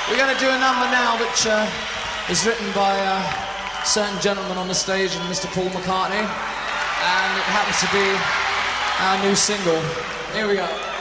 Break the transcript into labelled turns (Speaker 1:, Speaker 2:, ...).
Speaker 1: We're going to do a number now which is written by a certain gentleman on the stage, Mr. Paul McCartney, and it happens to be our new single. Here we go.